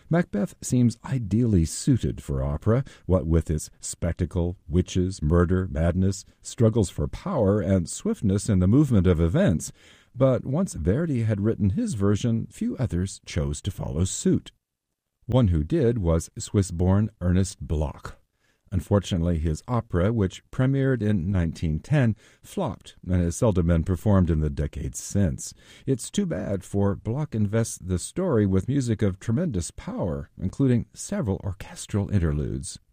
Macbeth seems ideally suited for opera, what with its spectacle, witches, murder, madness, struggles for power, and swiftness in the movement of events. But once Verdi had written his version, few others chose to follow suit. One who did was Swiss-born Ernest Bloch. Unfortunately, his opera, which premiered in 1910, flopped and has seldom been performed in the decades since. It's too bad, for Bloch invests the story with music of tremendous power, including several orchestral interludes.